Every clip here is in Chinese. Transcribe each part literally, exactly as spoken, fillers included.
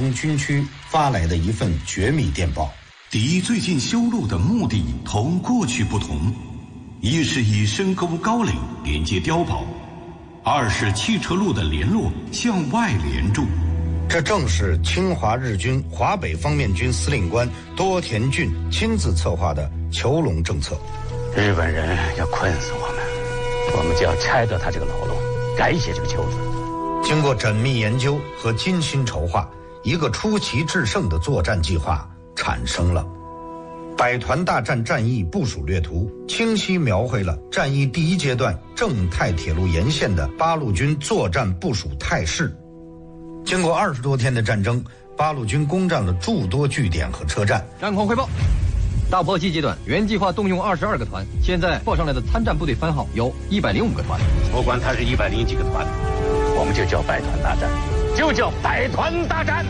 从军区发来的一份绝密电报。 敌最近修路的目的同过去不同，一是以深沟高岭连接碉堡，二是汽车路的联络向外连住。 这正是侵华日军华北方面军司令官多田骏亲自策划的囚笼政策。 日本人要困死我们，我们就要拆掉他这个牢笼，改写这个囚子。 经过缜密研究和精心筹划，一个出奇制胜的作战计划产生了。百团大战战役部署略图清晰描绘了战役第一阶段正太铁路沿线的八路军作战部署态势。经过二十多天的战争，八路军攻占了诸多据点和车站。 战况汇报：大坡西阶段原计划动用二十二个团，现在报上来的参战部队番号有一百零五个团。 不管他是一百零几个团，我们就叫百团大战，就叫百团大战。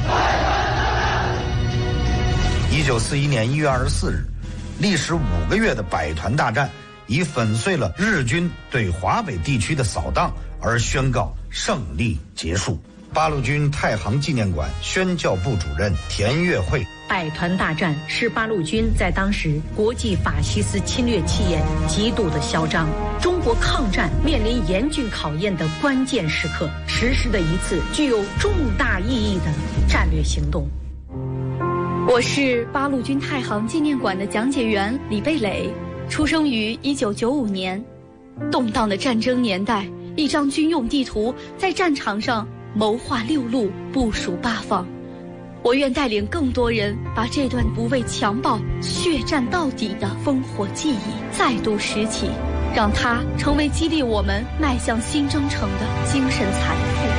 一九四一年一月二十四日，历时五个月的百团大战以粉碎了日军对华北地区的扫荡而宣告胜利结束。八路军太行纪念馆宣教部主任田月慧： 百团大战是八路军在当时国际法西斯侵略气焰极度的嚣张，中国抗战面临严峻考验的关键时刻，实施的一次具有重大意义的战略行动。 我是八路军太行纪念馆的讲解员李贝磊，出生于一九九五年。动荡的战争年代，一张军用地图在战场上谋划六路，部署八方。我愿带领更多人把这段不畏强暴、血战到底的烽火记忆再度拾起，让它成为激励我们迈向新征程的精神财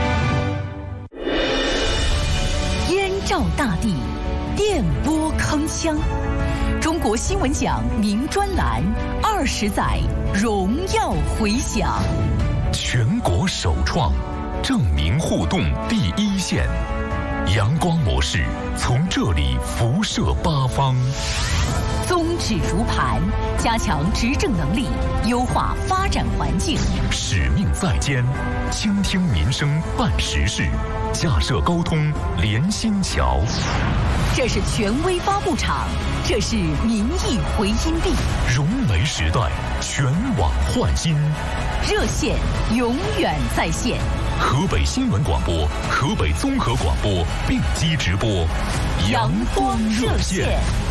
富。 燕赵大地，电波铿锵，中国新闻奖名专栏，二十载荣耀回响。 全国首创，证明互动第一线。阳光模式从这里辐射八方。 宗旨如磐，加强执政能力，优化发展环境。 使命在肩，倾听民生办实事，架设沟通连心桥。 这是权威发布场，这是民意回音壁。 融媒时代，全网焕新， 热线永远在线。 河北新闻广播、河北综合广播并机直播， 阳光热线。